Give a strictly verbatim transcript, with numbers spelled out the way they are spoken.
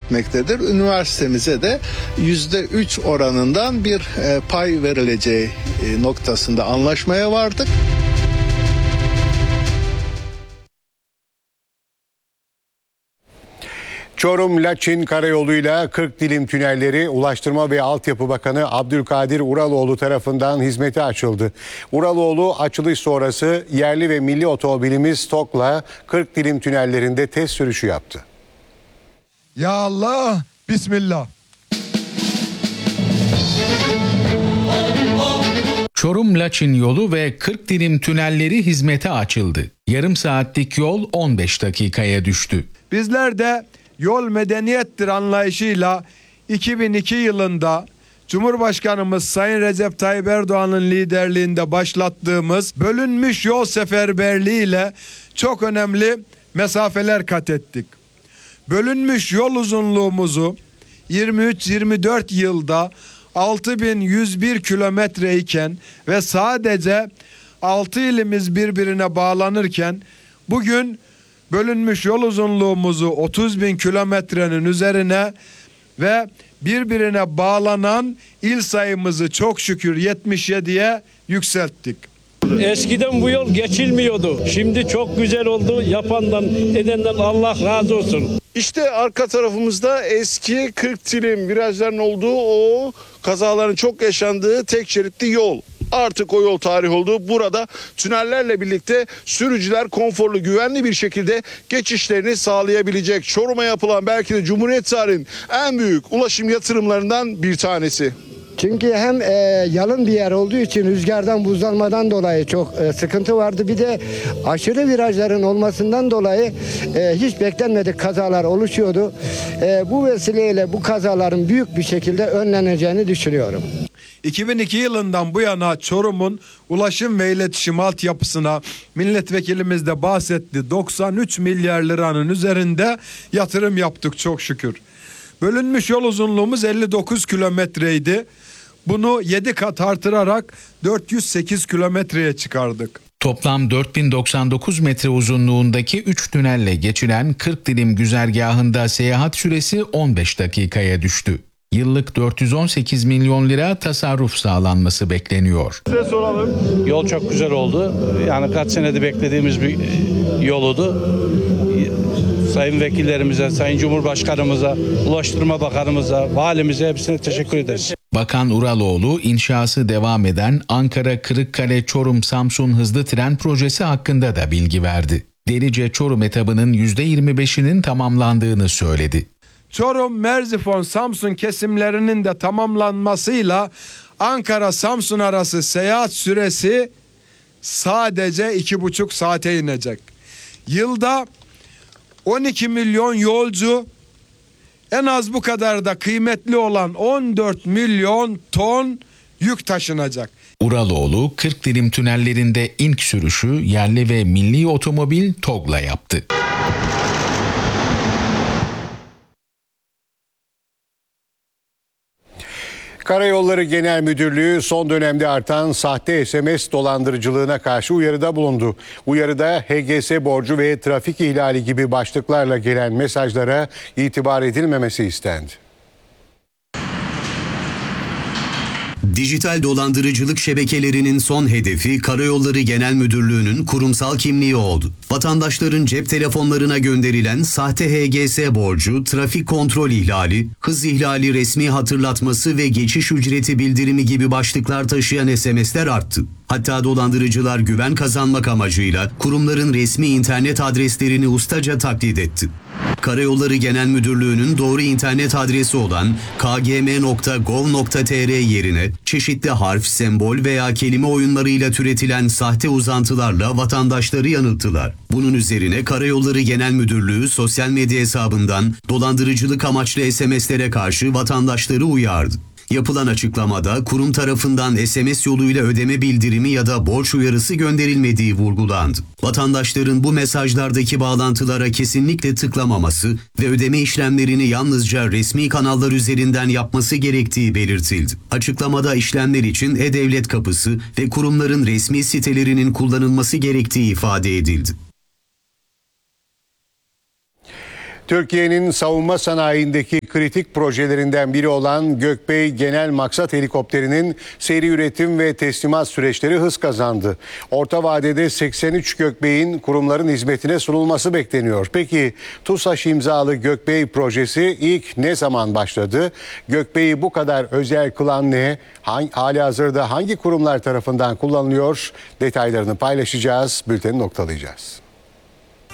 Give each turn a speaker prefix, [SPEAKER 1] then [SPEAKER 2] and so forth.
[SPEAKER 1] etmektedir. Üniversitemize de yüzde üç oranından bir pay verileceği noktasında anlaşmaya vardık.
[SPEAKER 2] Çorum-Laçin karayoluyla kırk dilim tünelleri Ulaştırma ve Altyapı Bakanı Abdülkadir Uraloğlu tarafından hizmete açıldı. Uraloğlu açılış sonrası yerli ve milli otomobilimiz TOGG'la kırk dilim tünellerinde test sürüşü yaptı.
[SPEAKER 3] Ya Allah, Bismillah.
[SPEAKER 4] Çorum-Laçin yolu ve kırk dilim tünelleri hizmete açıldı. Yarım saatlik yol on beş dakikaya düştü.
[SPEAKER 3] Bizler de yol medeniyettir anlayışıyla iki bin iki yılında Cumhurbaşkanımız Sayın Recep Tayyip Erdoğan'ın liderliğinde başlattığımız bölünmüş yol seferberliği ile çok önemli mesafeler kat ettik. Bölünmüş yol uzunluğumuzu yirmi üç yirmi dört yılda altı bin yüz bir kilometre iken ve sadece altı ilimiz birbirine bağlanırken bugün bölünmüş yol uzunluğumuzu otuz bin kilometrenin üzerine ve birbirine bağlanan il sayımızı çok şükür yetmiş yediye yükselttik.
[SPEAKER 5] Eskiden bu yol geçilmiyordu. Şimdi çok güzel oldu. Yapandan, edenden Allah razı olsun.
[SPEAKER 6] İşte arka tarafımızda eski kırk dilim virajların olduğu, o kazaların çok yaşandığı tek şeritli yol. Artık o yol tarih oldu. Burada tünellerle birlikte sürücüler konforlu, güvenli bir şekilde geçişlerini sağlayabilecek. Çorum'a yapılan belki de Cumhuriyet tarihinin en büyük ulaşım yatırımlarından bir tanesi.
[SPEAKER 7] Çünkü hem e, yalın bir yer olduğu için rüzgardan, buzlanmadan dolayı çok e, sıkıntı vardı. Bir de aşırı virajların olmasından dolayı e, hiç beklenmedik kazalar oluşuyordu. E, bu vesileyle bu kazaların büyük bir şekilde önleneceğini düşünüyorum.
[SPEAKER 3] iki bin iki yılından bu yana Çorum'un ulaşım ve iletişim altyapısına milletvekilimiz de bahsetti. doksan üç milyar liranın üzerinde yatırım yaptık çok şükür. Bölünmüş yol uzunluğumuz elli dokuz kilometreydi. Bunu yedi kat artırarak dört yüz sekiz kilometreye çıkardık.
[SPEAKER 4] Toplam dört bin doksan dokuz metre uzunluğundaki üç tünelle geçilen kırk dilim güzergahında seyahat süresi on beş dakikaya düştü. Yıllık dört yüz on sekiz milyon lira tasarruf sağlanması bekleniyor.
[SPEAKER 6] Size soralım.
[SPEAKER 5] Yol çok güzel oldu. Yani kaç senedir beklediğimiz bir yoludu. Sayın vekillerimize, Sayın Cumhurbaşkanımıza, Ulaştırma Bakanımıza, valimize hepsine teşekkür ederiz.
[SPEAKER 4] Bakan Uraloğlu, inşası devam eden Ankara-Kırıkkale-Çorum-Samsun hızlı tren projesi hakkında da bilgi verdi. Derice-Çorum etabının yüzde yirmi beşinin tamamlandığını söyledi.
[SPEAKER 3] Çorum-Merzifon-Samsun kesimlerinin de tamamlanmasıyla Ankara-Samsun arası seyahat süresi sadece iki buçuk saate inecek. Yılda on iki milyon yolcu, en az bu kadar da kıymetli olan on dört milyon ton yük taşınacak.
[SPEAKER 4] Uraloğlu, kırk dilim tünellerinde ilk sürüşü yerli ve milli otomobil TOGG'la yaptı.
[SPEAKER 2] Karayolları Genel Müdürlüğü son dönemde artan sahte S M S dolandırıcılığına karşı uyarıda bulundu. Uyarıda H G S borcu ve trafik ihlali gibi başlıklarla gelen mesajlara itibar edilmemesi istendi.
[SPEAKER 8] Dijital dolandırıcılık şebekelerinin son hedefi Karayolları Genel Müdürlüğü'nün kurumsal kimliği oldu. Vatandaşların cep telefonlarına gönderilen sahte H G S borcu, trafik kontrol ihlali, hız ihlali resmi hatırlatması ve geçiş ücreti bildirimi gibi başlıklar taşıyan S M S'ler arttı. Hatta dolandırıcılar güven kazanmak amacıyla kurumların resmi internet adreslerini ustaca taklit etti. Karayolları Genel Müdürlüğü'nün doğru internet adresi olan k g m nokta gov nokta t r yerine çeşitli harf, sembol veya kelime oyunlarıyla türetilen sahte uzantılarla vatandaşları yanılttılar. Bunun üzerine Karayolları Genel Müdürlüğü sosyal medya hesabından dolandırıcılık amaçlı S M S'lere karşı vatandaşları uyardı. Yapılan açıklamada kurum tarafından S M S yoluyla ödeme bildirimi ya da borç uyarısı gönderilmediği vurgulandı. Vatandaşların bu mesajlardaki bağlantılara kesinlikle tıklamaması ve ödeme işlemlerini yalnızca resmi kanallar üzerinden yapması gerektiği belirtildi. Açıklamada işlemler için E-Devlet Kapısı ve kurumların resmi sitelerinin kullanılması gerektiği ifade edildi.
[SPEAKER 2] Türkiye'nin savunma sanayindeki kritik projelerinden biri olan Gökbey Genel Maksat Helikopteri'nin seri üretim ve teslimat süreçleri hız kazandı. Orta vadede seksen üç Gökbey'in kurumların hizmetine sunulması bekleniyor. Peki TUSAŞ imzalı Gökbey projesi ilk ne zaman başladı? Gökbey'i bu kadar özel kılan ne? Halihazırda hangi kurumlar tarafından kullanılıyor? Detaylarını paylaşacağız, bülteni noktalayacağız.